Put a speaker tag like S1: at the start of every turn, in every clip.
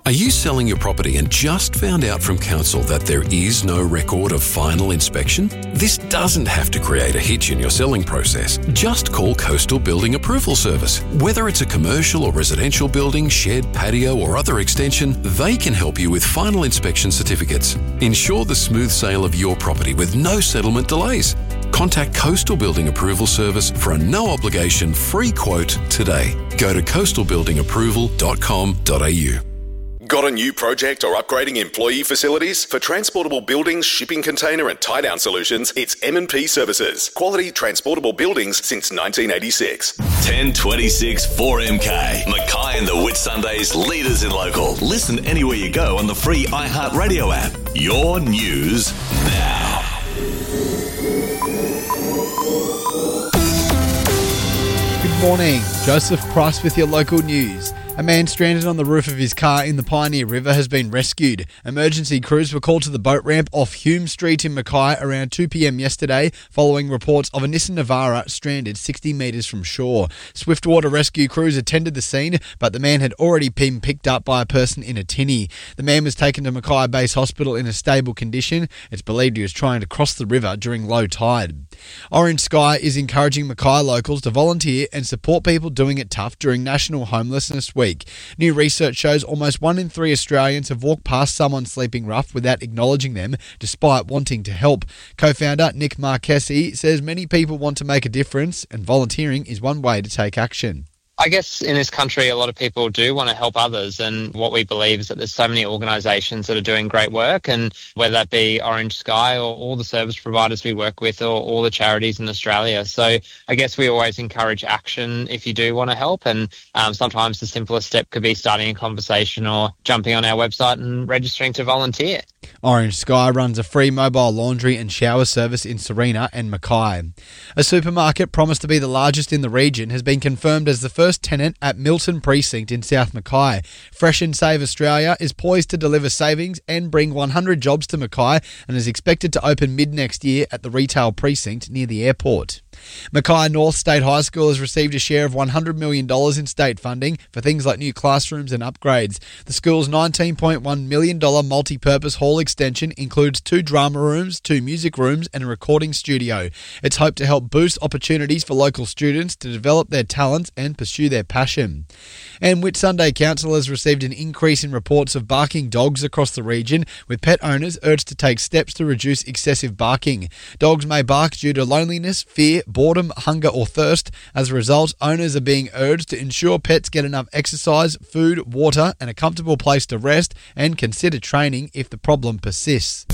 S1: Are you selling your property and just found out from council that there is no record of final inspection? This doesn't have to create a hitch in your selling process. Just call Coastal Building Approval Service. Whether it's a commercial or residential building, shed, patio or other extension, they can help you with final inspection certificates. Ensure the smooth sale of your property with no settlement delays. Contact Coastal Building Approval Service for a no-obligation free quote today. Go to coastalbuildingapproval.com.au.
S2: Got a new project or upgrading employee facilities? For transportable buildings, shipping container and tie-down solutions, it's M&P Services. Quality transportable buildings since 1986.
S3: 1026 4MK. Mackay and the Whitsundays, leaders in local. Listen anywhere you go on the free iHeartRadio app. Your news now.
S4: Good morning. Joseph Price with your local news. A man stranded on the roof of his car in the Pioneer River has been rescued. Emergency crews were called to the boat ramp off Hume Street in Mackay around 2 p.m. yesterday, following reports of a Nissan Navara stranded 60 metres from shore. Swiftwater rescue crews attended the scene, but the man had already been picked up by a person in a tinny. The man was taken to Mackay Base Hospital in a stable condition. It's believed he was trying to cross the river during low tide. Orange Sky is encouraging Mackay locals to volunteer and support people doing it tough during National Homelessness Week. New research shows almost 1 in 3 Australians have walked past someone sleeping rough without acknowledging them, despite wanting to help. Co-founder Nick Marchesi says many people want to make a difference, and volunteering is one way to take action.
S5: I guess in this country, a lot of people do want to help others, and what we believe is that there's so many organisations that are doing great work, and whether that be Orange Sky or all the service providers we work with or all the charities in Australia. So I guess we always encourage action if you do want to help, and sometimes the simplest step could be starting a conversation or jumping on our website and registering to volunteer.
S4: Orange Sky runs a free mobile laundry and shower service in Serena and Mackay. A supermarket promised to be the largest in the region has been confirmed as the first tenant at Milton Precinct in South Mackay. Fresh and Save Australia is poised to deliver savings and bring 100 jobs to Mackay and is expected to open mid-next year at the retail precinct near the airport. Mackay North State High School has received a share of $100 million in state funding for things like new classrooms and upgrades. The school's $19.1 million multi-purpose hall extension includes 2 drama rooms, 2 music rooms and a recording studio. It's hoped to help boost opportunities for local students to develop their talents and pursue their passion. And Whitsunday Council has received an increase in reports of barking dogs across the region, with pet owners urged to take steps to reduce excessive barking. Dogs may bark due to loneliness, fear, boredom, hunger or thirst. As a result, owners are being urged to ensure pets get enough exercise, food, water and a comfortable place to rest, and consider training if the problem persists.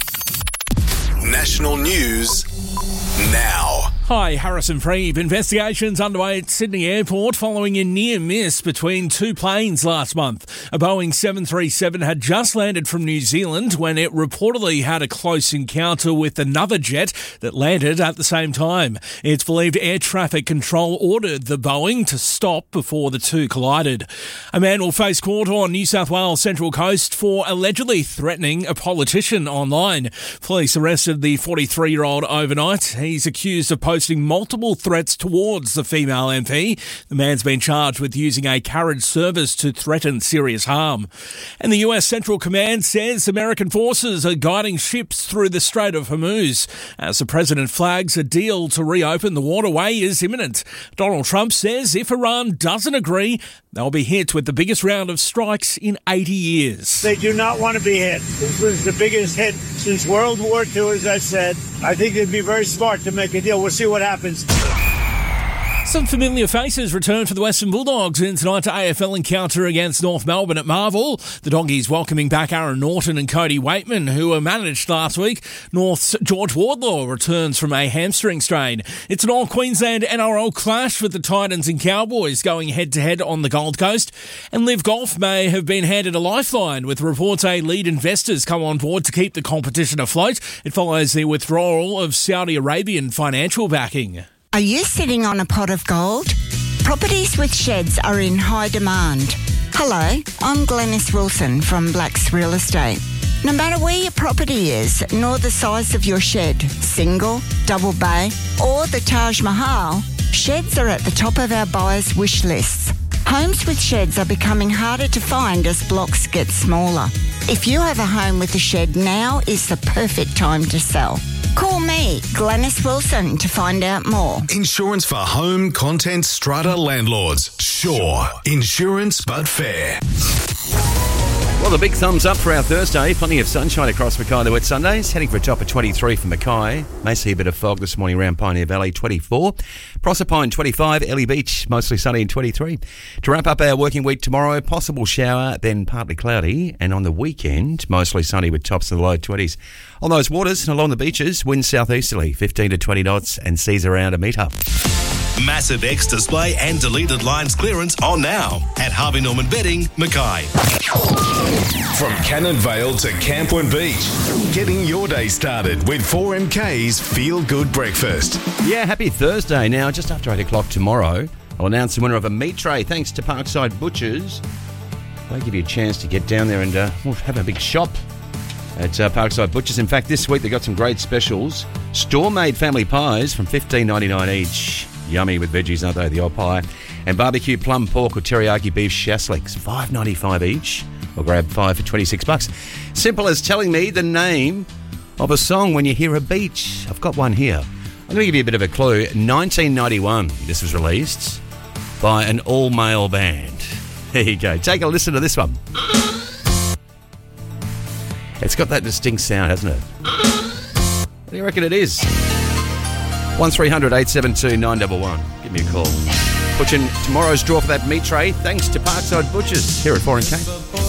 S2: National news now.
S6: Hi, Harrison Freeb. Investigations underway at Sydney Airport following a near miss between 2 planes last month. A Boeing 737 had just landed from New Zealand when it reportedly had a close encounter with another jet that landed at the same time. It's believed air traffic control ordered the Boeing to stop before the two collided. A man will face court on New South Wales Central Coast for allegedly threatening a politician online. Police arrested the 43-year-old overnight. He's accused of posting multiple threats towards the female MP. The man's been charged with using a carriage service to threaten serious harm. And the US Central Command says American forces are guiding ships through the Strait of Hormuz as the president flags a deal to reopen the waterway is imminent. Donald Trump says if Iran doesn't agree, they'll be hit with the biggest round of strikes in 80 years.
S7: They do not want to be hit. This was the biggest hit since World War II, as I said. I think it'd be very smart to make a deal. We'll see what happens.
S6: Some familiar faces return for the Western Bulldogs in tonight's AFL encounter against North Melbourne at Marvel. The Doggies welcoming back Aaron Norton and Cody Waitman, who were managed last week. North's George Wardlaw returns from a hamstring strain. It's an all-Queensland NRL clash with the Titans and Cowboys going head-to-head on the Gold Coast. And Live Golf may have been handed a lifeline, with reports a lead investors come on board to keep the competition afloat. It follows the withdrawal of Saudi Arabian financial backing.
S8: Are you sitting on a pot of gold? Properties with sheds are in high demand. Hello, I'm Glenys Wilson from Blacks Real Estate. No matter where your property is, nor the size of your shed, single, double bay, or the Taj Mahal, sheds are at the top of our buyers' wish lists. Homes with sheds are becoming harder to find as blocks get smaller. If you have a home with a shed, now is the perfect time to sell. Call me, Glenys Wilson, to find out more.
S2: Insurance for home, content, strata landlords. Sure. Insurance but fair.
S9: Well, the big thumbs up for our Thursday. Plenty of sunshine across Mackay the Whitsundays. Heading for a top of 23 for Mackay. May see a bit of fog this morning around Pioneer Valley, 24. Proserpine, 25. Ellie Beach, mostly sunny in 23. To wrap up our working week tomorrow, possible shower, then partly cloudy. And on the weekend, mostly sunny with tops in the low 20s. On those waters and along the beaches, winds southeasterly, 15 to 20 knots and seas around a metre.
S3: Massive X display and deleted lines clearance on now at Harvey Norman Bedding, Mackay.
S2: From Cannon Vale to Camplin Beach, getting your day started with 4MK's Feel Good Breakfast.
S9: Yeah, happy Thursday. Now, just after 8 o'clock tomorrow, I'll announce the winner of a meat tray thanks to Parkside Butchers. They'll give you a chance to get down there and have a big shop at Parkside Butchers. In fact, this week they've got some great specials. Store-made family pies from $15.99 each. Yummy with veggies, aren't they? The old pie. And barbecue plum pork or teriyaki beef shasliks, $5.95 each. Or grab 5 for $26. Simple as telling me the name of a song when you hear a beach. I've got one here. I'm going to give you a bit of a clue. 1991, this was released by an all-male band. There you go. Take a listen to this one. It's got that distinct sound, hasn't it? What do you reckon it is? 1300 872 911. Give me a call. Put in tomorrow's draw for that meat tray thanks to Parkside Butchers here at 4MK.